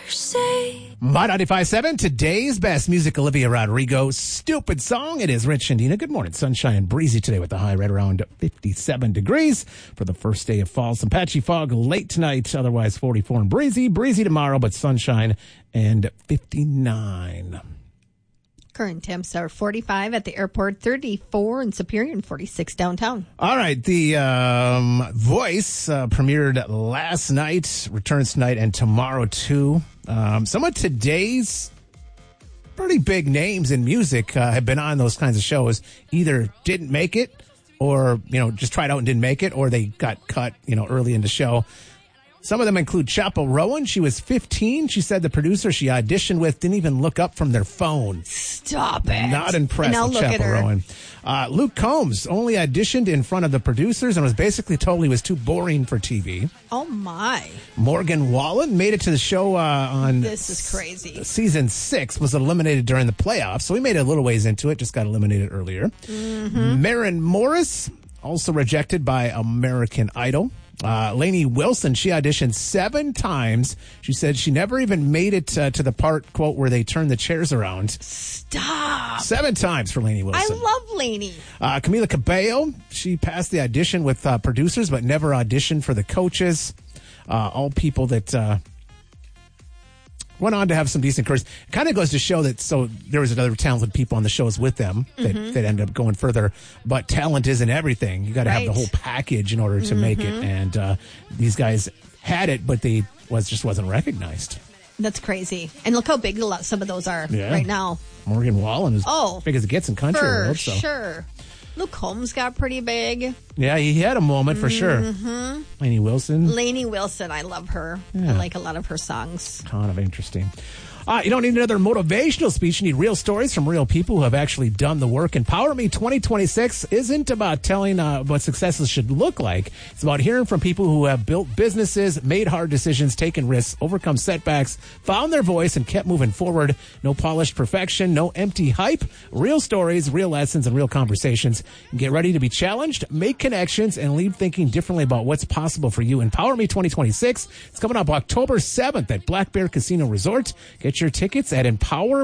say. My 95.7, today's best music, Olivia Rodrigo. Stupid song. It is Rich and Dina. Good morning. Sunshine and breezy today with the high right around 57 degrees for the first day of fall. Some patchy fog late tonight, otherwise 44 and breezy. Breezy tomorrow, but sunshine and 59. Current temps are 45 at the airport, 34 in Superior, and 46 downtown. All right. The Voice premiered last night, returns tonight and tomorrow, too. Some of today's pretty big names in music have been on those kinds of shows. Either didn't make it or, just tried out and didn't make it, or they got cut, early in the show. Some of them include Chappell Rowan. She was 15. She said the producer she auditioned with didn't even look up from their phone. Stop it. Not impressed with Chappell Rowan. Luke Combs only auditioned in front of the producers and was basically told he was too boring for TV. Oh, my. Morgan Wallen made it to the show on... This is crazy. Season 6, was eliminated during the playoffs, so he made it a little ways into it, just got eliminated earlier. Mm-hmm. Maren Morris, also rejected by American Idol. Lainey Wilson, she auditioned 7 times. She said she never even made it to the part, quote, where they turn the chairs around. Stop. 7 times for Lainey Wilson. I love Lainey. Camila Cabello, she passed the audition with producers, but never auditioned for the coaches. All people that went on to have some decent careers. It kind of goes to show that, so there was other talented people on the shows with them that ended up going further, but talent isn't everything. You got to have the whole package in order to make it, and these guys had it, but they just wasn't recognized. That's crazy. And look how big some of those are right now. Morgan Wallen is big as it gets in country world. So. Sure. Luke Combs got pretty big. Yeah, he had a moment for sure. Lainey Wilson, I love her. I like a lot of her songs. Kind of interesting. You don't need another motivational speech. You need real stories from real people who have actually done the work. Empower Me 2026 isn't about telling what successes should look like. It's about hearing from people who have built businesses, made hard decisions, taken risks, overcome setbacks, found their voice, and kept moving forward. No polished perfection, no empty hype. Real stories, real lessons, and real conversations. Get ready to be challenged, make connections, and leave thinking differently about what's possible for you. Empower Me 2026. It's coming up October 7th at Black Bear Casino Resort. Get your tickets at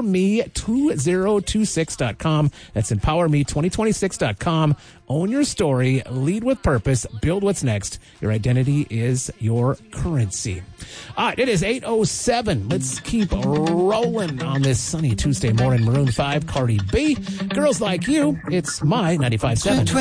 empowerme2026.com. That's empowerme2026.com. Own your story, lead with purpose, build what's next. Your identity is your currency. It is 8:07. Let's keep rolling on this sunny Tuesday morning. Maroon 5, Cardi B. Girls Like You. It's my 95.7.